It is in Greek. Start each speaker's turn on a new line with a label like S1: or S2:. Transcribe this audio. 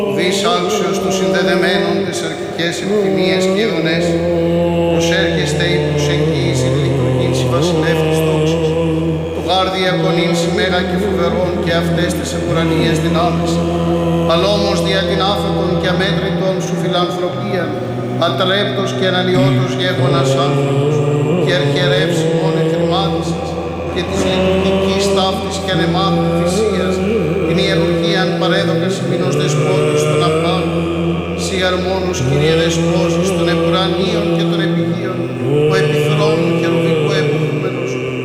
S1: Ουδείς άξιος του συνδεδεμένων τις αρχικές επιθυμίες και αιωνές, προσέρχεστε η προσεγγίηση λειτουργήσει βασιλεύτης δόξης, του γάρ διακονήν σημαία και φοβερών και αυτές τις εμπουρανίες δυνάμεις, αλλά όμως δια την άφετον και αμέτρητον σου φιλανθρωπίαν, ατρέπτος και αναλιώτος γέγονας άνθρωπος, και ερχερεύσιμον εκκριμάτισας, και της λειτουργικής ταύτης και ανεμάχου θυσίας, την ιερουργίαν παρέδοκας ημίνος δεσπότης των απάντων, σοι αρμόνους Κύριε δεσπόζης των εμπουρανίων και των επιγείων, ο επιθρόνων χερουβικών